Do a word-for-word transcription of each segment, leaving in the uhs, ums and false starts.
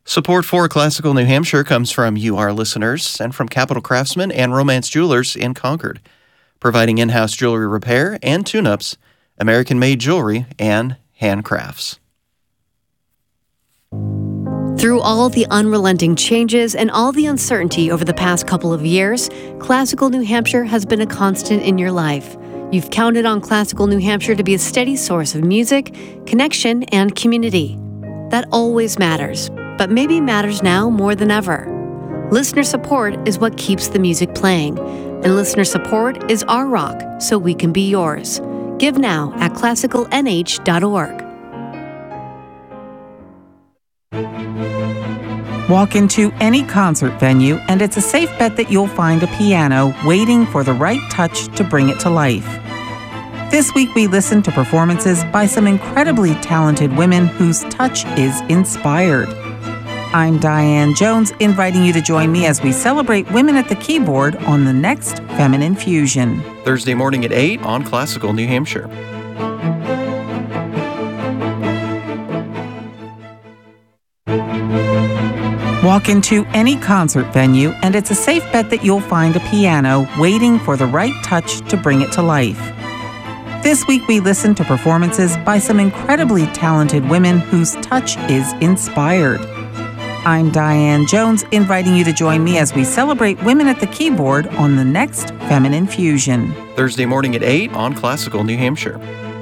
Support for Classical New Hampshire comes from you, our listeners, and from Capital Craftsman and Romance Jewelers in Concord, providing in-house jewelry repair and tune-ups, American-made jewelry, and handcrafts. Through all the unrelenting changes and all the uncertainty over the past couple of years, Classical New Hampshire has been a constant in your life. You've counted on Classical New Hampshire to be a steady source of music, connection, and community. That always matters, but maybe matters now more than ever. Listener support is what keeps the music playing, and listener support is our rock, so we can be yours. Give now at classical n h dot org. Walk into any concert venue, and it's a safe bet that you'll find a piano waiting for the right touch to bring it to life. This week, we listen to performances by some incredibly talented women whose touch is inspired. I'm Diane Jones, inviting you to join me as we celebrate women at the keyboard on the next Feminine Fusion. Thursday morning at eight on Classical New Hampshire. Walk into any concert venue, and it's a safe bet that you'll find a piano waiting for the right touch to bring it to life. This week, we listen to performances by some incredibly talented women whose touch is inspired. I'm Diane Jones, inviting you to join me as we celebrate women at the keyboard on the next Feminine Fusion. Thursday morning at eight on Classical New Hampshire.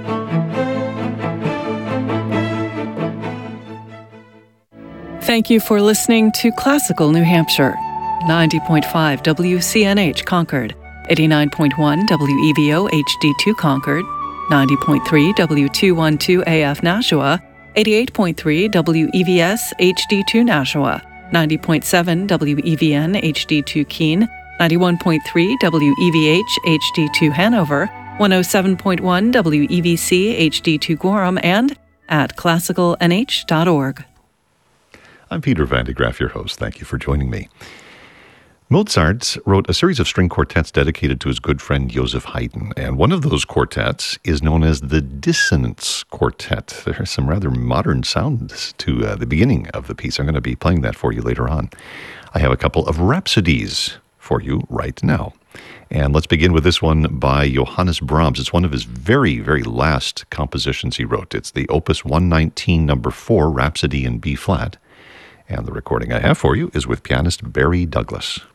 Thank you for listening to Classical New Hampshire. ninety point five W C N H Concord, eighty-nine point one W E V O H D two Concord, ninety point three W two twelve A F Nashua, eighty-eight point three W E V S H D two Nashua, ninety point seven W E V N H D two Keene, ninety-one point three W E V H H D two Hanover, one oh seven point one W E V C H D two Gorham, and at classical n h dot org. I'm Peter Van de Graaff, your host. Thank you for joining me. Mozart wrote a series of string quartets dedicated to his good friend Joseph Haydn, and one of those quartets is known as the Dissonance Quartet. There are some rather modern sounds to uh, the beginning of the piece. I'm going to be playing that for you later on. I have a couple of rhapsodies for you right now. And let's begin with this one by Johannes Brahms. It's one of his very, very last compositions he wrote. It's the Opus one nineteen, number four, Rhapsody in B-flat. And the recording I have for you is with pianist Barry Douglas.